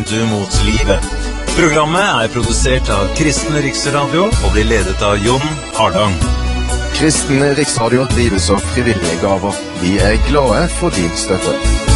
du mot livet. Programmet er produsert av Kristen Riksradio og blir ledet av Jon Hardang. Kristen Riksradio drives av frivillige gaver. Vi er glade for din støtte.